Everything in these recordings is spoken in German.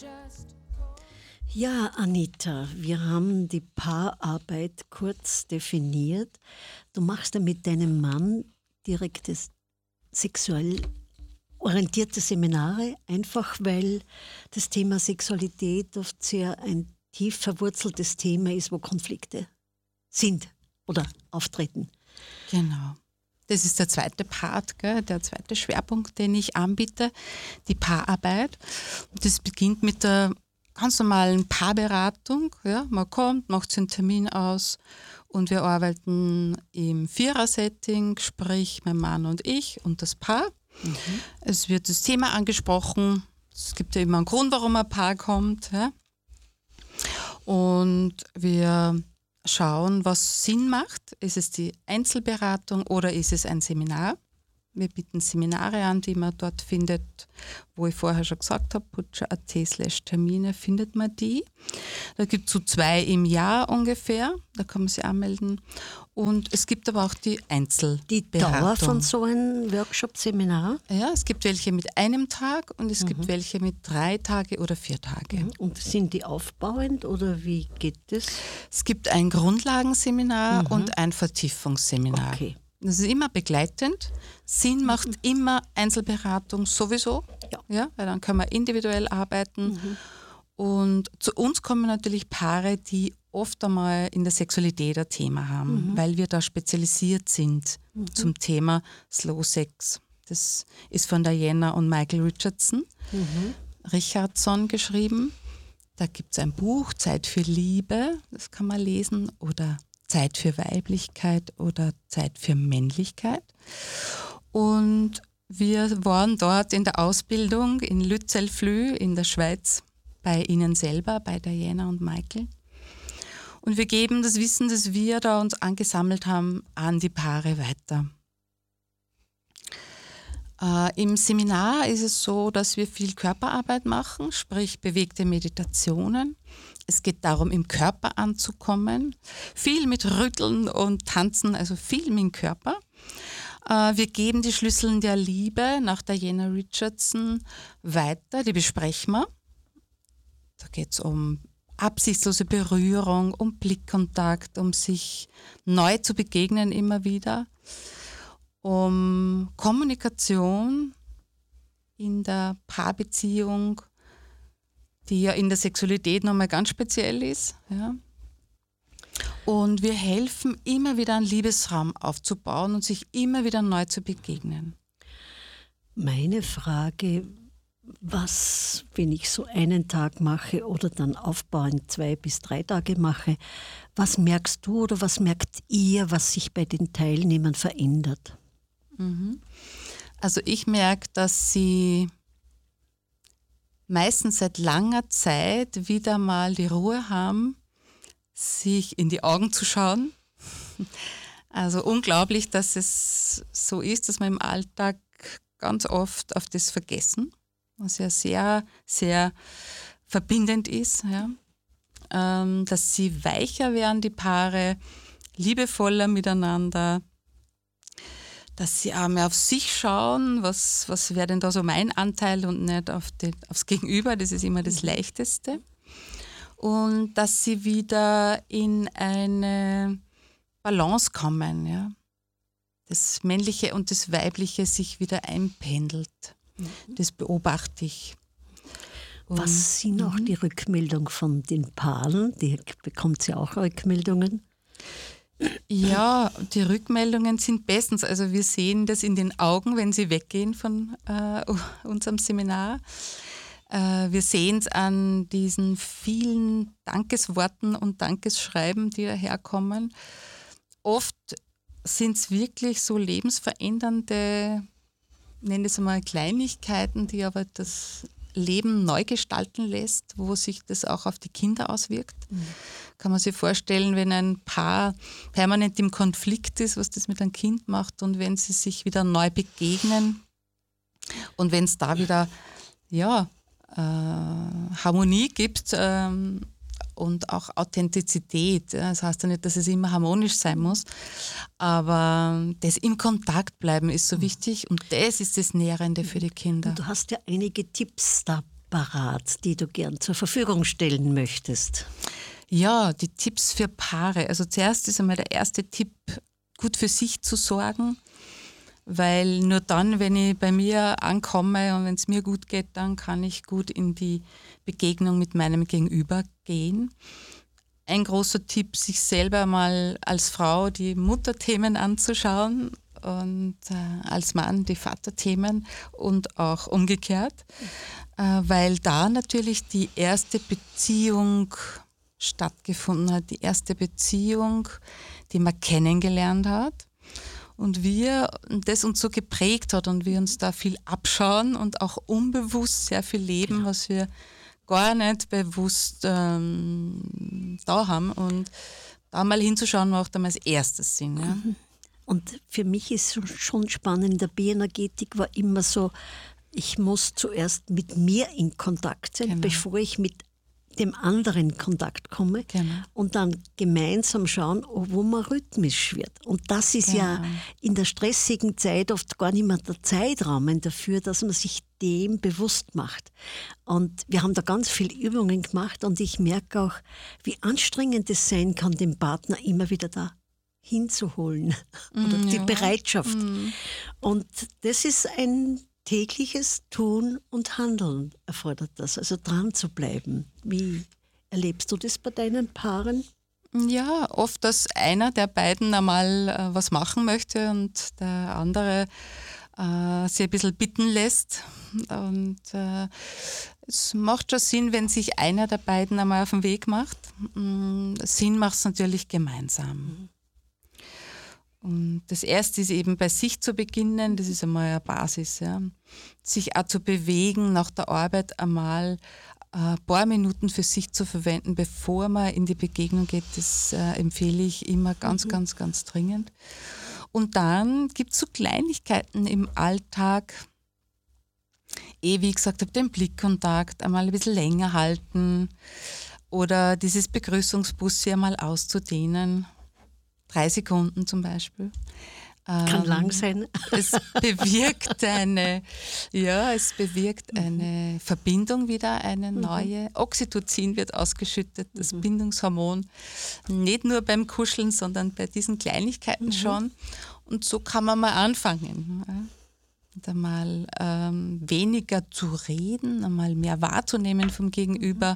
Ja, Anita, wir haben die Paararbeit kurz definiert. Du machst ja mit deinem Mann direktes sexuell orientierte Seminare, einfach weil das Thema Sexualität oft sehr ein tief verwurzeltes Thema ist, wo Konflikte sind oder auftreten. Genau. Das ist der zweite Part, gell, der zweite Schwerpunkt, den ich anbiete, die Paararbeit. Und das beginnt mit der ganz normalen Paarberatung. Ja. Man kommt, macht sich einen Termin aus und wir arbeiten im Vierer-Setting, sprich mein Mann und ich und das Paar. Mhm. Es wird das Thema angesprochen. Es gibt ja immer einen Grund, warum ein Paar kommt. Ja. Und wir schauen, was Sinn macht. Ist es die Einzelberatung oder ist es ein Seminar? Wir bieten Seminare an, die man dort findet, wo ich vorher schon gesagt habe, butcher.at/Termine findet man die. Da gibt es so 2 im Jahr ungefähr, da kann man sich anmelden. Und es gibt aber auch die Einzelberatung. Die Dauer von so einem Workshop-Seminar? Ja, es gibt welche mit einem Tag und es gibt welche mit 3 Tage oder 4 Tage. Und sind die aufbauend oder wie geht das? Es gibt ein Grundlagenseminar und ein Vertiefungsseminar. Okay. Das ist immer begleitend. Sinn macht immer Einzelberatung sowieso, ja, weil dann können wir individuell arbeiten. Und zu uns kommen natürlich Paare, die oft einmal in der Sexualität ein Thema haben, weil wir da spezialisiert sind zum Thema Slow Sex. Das ist von Diana und Michael Richardson geschrieben. Da gibt es ein Buch, Zeit für Liebe, das kann man lesen, oder Zeit für Weiblichkeit oder Zeit für Männlichkeit. Und wir waren dort in der Ausbildung in Lützelflüh in der Schweiz bei ihnen selber, bei Diana und Michael. Und wir geben das Wissen, das wir da uns angesammelt haben, an die Paare weiter. Im Seminar ist es so, dass wir viel Körperarbeit machen, sprich bewegte Meditationen. Es geht darum, im Körper anzukommen. Viel mit Rütteln und Tanzen, also viel mit dem Körper. Wir geben die Schlüssel der Liebe nach Diana Richardson weiter, die besprechen wir. Da geht es um absichtslose Berührung, um Blickkontakt, um sich neu zu begegnen immer wieder. Um Kommunikation in der Paarbeziehung, die ja in der Sexualität nochmal ganz speziell ist. Ja. Und wir helfen immer wieder einen Liebesraum aufzubauen und sich immer wieder neu zu begegnen. Meine Frage, was, wenn ich so einen Tag mache oder dann aufbauend 2 bis 3 Tage mache, was merkst du oder was merkt ihr, was sich bei den Teilnehmern verändert? Also ich merke, dass sie meistens seit langer Zeit wieder mal die Ruhe haben, sich in die Augen zu schauen. Also unglaublich, dass es so ist, dass wir im Alltag ganz oft auf das vergessen, was ja sehr, sehr verbindend ist. Ja. Dass sie weicher werden, die Paare, liebevoller miteinander, dass sie auch mehr auf sich schauen, was wäre denn da so mein Anteil und nicht aufs Gegenüber, das ist immer das Leichteste. Und dass sie wieder in eine Balance kommen, ja. Das Männliche und das Weibliche sich wieder einpendelt. Das beobachte ich. Was sind auch die Rückmeldungen von den Paaren? Die bekommt sie auch Rückmeldungen? Ja, die Rückmeldungen sind bestens. Also wir sehen das in den Augen, wenn sie weggehen von unserem Seminar. Wir sehen es an diesen vielen Dankesworten und Dankesschreiben, die daherkommen. Oft sind es wirklich so lebensverändernde, nenne es einmal Kleinigkeiten, die aber das Leben neu gestalten lässt, wo sich das auch auf die Kinder auswirkt. Kann man sich vorstellen, wenn ein Paar permanent im Konflikt ist, was das mit einem Kind macht, und wenn sie sich wieder neu begegnen und wenn es da wieder Harmonie gibt und auch Authentizität. Das heißt ja nicht, dass es immer harmonisch sein muss, aber das im Kontakt bleiben ist so wichtig und das ist das Nährende für die Kinder. Und du hast ja einige Tipps parat, die du gern zur Verfügung stellen möchtest? Ja, die Tipps für Paare. Also zuerst ist einmal der erste Tipp, gut für sich zu sorgen, weil nur dann, wenn ich bei mir ankomme und wenn es mir gut geht, dann kann ich gut in die Begegnung mit meinem Gegenüber gehen. Ein großer Tipp, sich selber mal als Frau die Mutterthemen anzuschauen und als Mann die Vaterthemen und auch umgekehrt, weil da natürlich die erste Beziehung stattgefunden hat, die erste Beziehung, die man kennengelernt hat und das uns so geprägt hat und wir uns da viel abschauen und auch unbewusst sehr viel leben, was wir gar nicht bewusst da haben und da mal hinzuschauen macht dann als erstes Sinn. Ja. Und für mich ist schon spannend, in der Bioenergetik war immer so, ich muss zuerst mit mir in Kontakt sein, bevor ich mit dem anderen in Kontakt komme und dann gemeinsam schauen, wo man rhythmisch wird. Und das ist ja in der stressigen Zeit oft gar nicht mehr der Zeitrahmen dafür, dass man sich dem bewusst macht. Und wir haben da ganz viele Übungen gemacht und ich merke auch, wie anstrengend es sein kann, den Partner immer wieder da hinzuholen oder die Bereitschaft. Und das ist ein tägliches Tun und Handeln erfordert das, also dran zu bleiben. Wie erlebst du das bei deinen Paaren? Ja, oft, dass einer der beiden einmal was machen möchte und der andere sich ein bisschen bitten lässt. Und es macht schon Sinn, wenn sich einer der beiden einmal auf den Weg macht. Sinn macht es natürlich gemeinsam. Und das Erste ist eben bei sich zu beginnen, das ist einmal eine Basis. Ja. Sich auch zu bewegen, nach der Arbeit einmal ein paar Minuten für sich zu verwenden, bevor man in die Begegnung geht, das empfehle ich immer ganz, ganz, ganz dringend. Und dann gibt es so Kleinigkeiten im Alltag, wie ich gesagt habe, den Blickkontakt einmal ein bisschen länger halten oder dieses Begrüßungsbussi einmal auszudehnen. 3 Sekunden zum Beispiel. Kann lang sein. Es bewirkt eine Verbindung wieder, eine neue. Oxytocin wird ausgeschüttet, das Bindungshormon. Nicht nur beim Kuscheln, sondern bei diesen Kleinigkeiten schon. Und so kann man mal anfangen. Und einmal weniger zu reden, einmal mehr wahrzunehmen vom Gegenüber.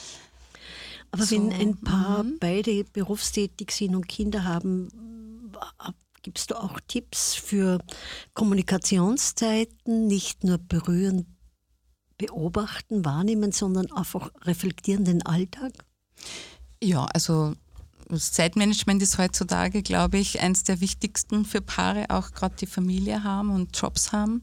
Aber so, wenn ein Paar beide berufstätig sind und Kinder haben, gibst du auch Tipps für Kommunikationszeiten, nicht nur berühren, beobachten, wahrnehmen, sondern einfach reflektieren den Alltag? Ja, also das Zeitmanagement ist heutzutage, glaube ich, eines der wichtigsten für Paare, auch gerade die Familie haben und Jobs haben.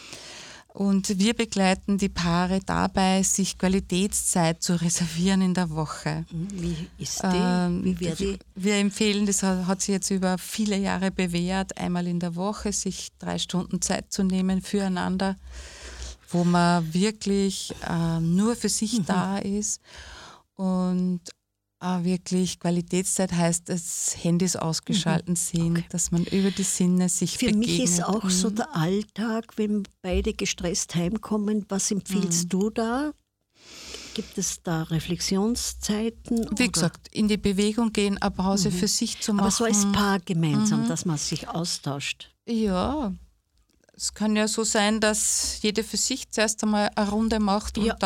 Und wir begleiten die Paare dabei, sich Qualitätszeit zu reservieren in der Woche. Wie ist die? Wie wäre die? Wir empfehlen, das hat sich jetzt über viele Jahre bewährt, einmal in der Woche sich 3 Stunden Zeit zu nehmen füreinander, wo man wirklich nur für sich da ist. Und wirklich Qualitätszeit heißt, das Handys ausgeschalten sind, dass man über die Sinne sich Für begegnet. mich ist auch so der Alltag, wenn beide gestresst heimkommen. Was empfiehlst du da? Gibt es da Reflexionszeiten? Wie gesagt, in die Bewegung gehen, eine Pause für sich zu machen. Aber so als Paar gemeinsam, dass man sich austauscht. Ja, es kann ja so sein, dass jeder für sich zuerst einmal eine Runde macht und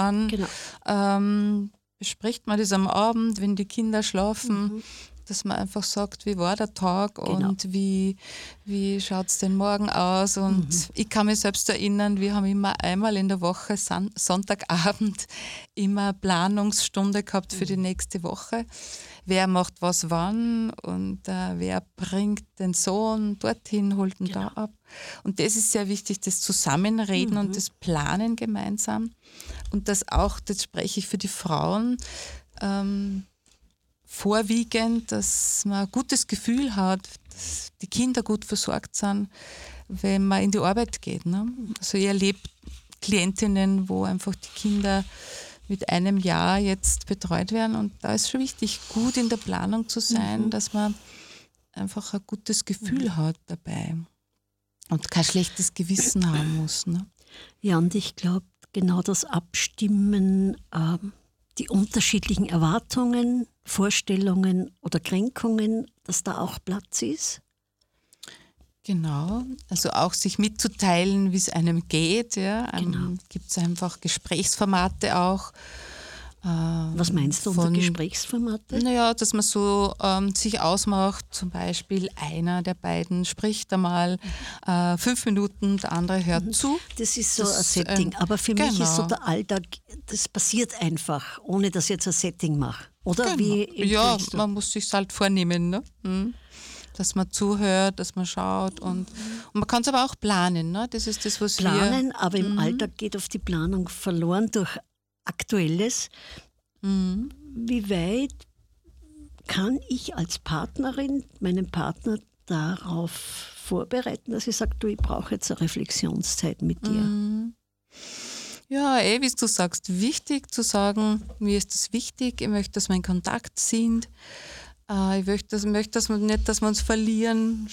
dann bespricht man das am Abend, wenn die Kinder schlafen, dass man einfach sagt, wie war der Tag und wie schaut es denn morgen aus. Und ich kann mich selbst erinnern, wir haben immer einmal in der Woche, Sonntagabend, immer eine Planungsstunde gehabt für die nächste Woche. Wer macht was wann und wer bringt den Sohn dorthin, holt ihn da ab. Und das ist sehr wichtig, das Zusammenreden und das Planen gemeinsam. Und das auch, das spreche ich für die Frauen, vorwiegend, dass man ein gutes Gefühl hat, dass die Kinder gut versorgt sind, wenn man in die Arbeit geht. Ne? Also ich erlebe Klientinnen, wo einfach die Kinder mit einem Jahr jetzt betreut werden und da ist schon wichtig, gut in der Planung zu sein, dass man einfach ein gutes Gefühl hat dabei und kein schlechtes Gewissen haben muss. Ne? Ja, und ich glaube, genau das Abstimmen, die unterschiedlichen Erwartungen, Vorstellungen oder Kränkungen, dass da auch Platz ist? Genau, also auch sich mitzuteilen, wie es einem geht. Ja. Genau. Gibt es einfach Gesprächsformate auch. Was meinst du unter Gesprächsformate? Naja, dass man so sich ausmacht, zum Beispiel einer der beiden spricht einmal 5 Minuten, der andere hört zu. Das ist so ein Setting, aber für mich ist so der Alltag, das passiert einfach, ohne dass ich jetzt ein Setting mache. Oder Genau. wie Ja, empfiehlst du? man muss sich halt vornehmen, ne? Dass man zuhört, dass man schaut und man kann es aber auch planen. Ne? Das ist das, was Planen, aber im Alltag geht oft die Planung verloren durch Aktuelles. Wie weit kann ich als Partnerin meinen Partner darauf vorbereiten, dass ich sage, du, ich brauche jetzt eine Reflexionszeit mit dir? Ja, wie du sagst, wichtig zu sagen, mir ist das wichtig, ich möchte, dass wir in Kontakt sind. Ich möchte, dass wir nicht, dass wir uns verlieren,